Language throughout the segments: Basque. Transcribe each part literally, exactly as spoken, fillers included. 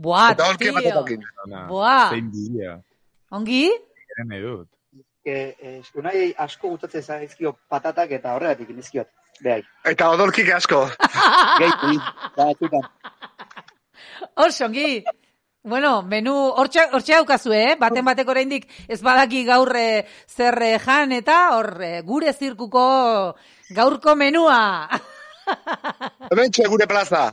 Buah, Eta holki tío. patatakin. Buah. Zein bila. Ongi? Eren edut. Unai asko gustatzen zaizkio patatak eta horregatik nizkiot. Behai. Eta odolkik asko. Gehitu, batzutan. Oso, ongi. Bueno, menu, hortxe daukazu, eh? Baten batek oraindik ez badaki gaur eh, zer eh, jan eta hor eh, gure zirkuko gaurko menua. Hementxe gure plaza.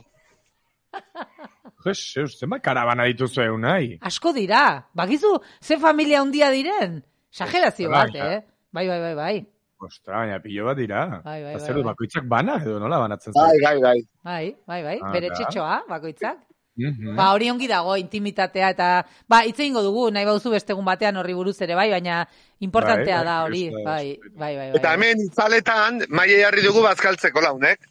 Jesus, zenbat karabana dituzu egun nahi. Asko dira. Bagizu, ze familia handia diren? Sagerazio bat, eh? Bai, bai, bai, bai. Ostra, baina pilo bat dira. Bai, bai, Zer bai, bai. bakoitzak bana edo nola banatzen Bai, bai, bai. Bai, bai, bai. Ah, Bere da. txetxoa, bakoitzak. Mhm. Ba, hori ongi dago, intimitatea, eta, ba, hitz egingo dugu, nahi bauzu beste egun batean horri buruz ere, bai, baina importantea Bai, bai, da hori, ez da- bai, bai, bai, bai. Eta hemen itzaletan, maile jarri dugu bazkaltzeko launek.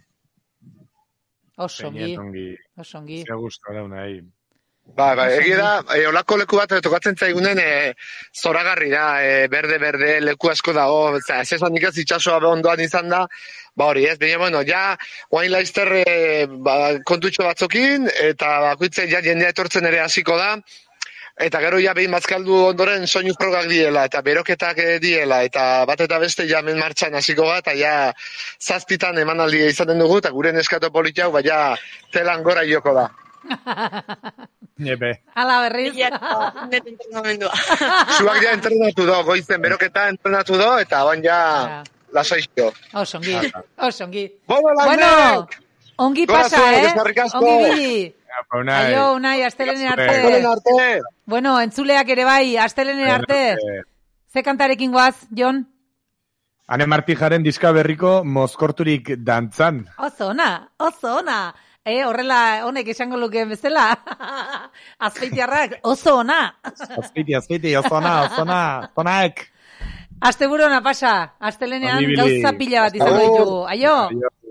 Oso ongi, Zeinet ongi. oso ongi. Zer gustu da unai. Bai, bai, egia da, e, olako leku bat tokatzen zaigunen e, zoragarri da, e, berde-berde leku asko dago, ez esan nik ez itxasoa ondoan izan da, ba hori ez, baina, bueno, ja, guain laizter e, ba, kontutxo batzokin, eta bakoitzen ja jendea etortzen ere hasiko da, eta gero ja behin bazkaldu ondoren soinu frogak diela, eta beroketak e, diela, eta bat eta beste ja men martxan hasiko da, eta ja zazpitan emanaldia izaten dugu, eta gure neskato politiau, ba ja telan gora joko da. Epe. Hala berriz. Net entrenamendua. Zuak ja entrenatu do, goizen beroketa entrenatu do, eta ban ja Ja. lasaizio. Oso ongi, oso ongi. Bueno, Bueno, launek! ongi Gora pasa, zuek, eh? eskerrik asko. Ongi bili. Apa, unai. Aio, unai, astelenen Astelen arte. arte! Bueno, entzuleak ere bai, astelenen arte. Ze kantarekin goaz, Jon? Ane Martijaren diska berriko mozkorturik dantzan. Oso ona, oso ona. Eh, horrela honek esango luke bezala. Azpeitiarrak, oso ona. Azpeiti, azpeiti, ozona, ozona, ozonak. Asteburu ona pasa, astelenean Ongi bili. gauza pila bat izango Agur. ditugu. Aio! Aio.